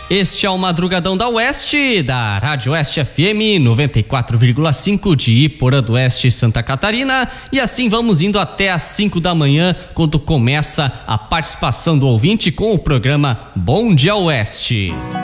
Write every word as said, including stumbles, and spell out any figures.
Este é o Madrugadão da Oeste, da Rádio Oeste F M noventa e quatro vírgula cinco de Iporã do Oeste, Santa Catarina. E assim vamos indo até às cinco da manhã, quando começa a participação do ouvinte com o programa Bom Dia Oeste.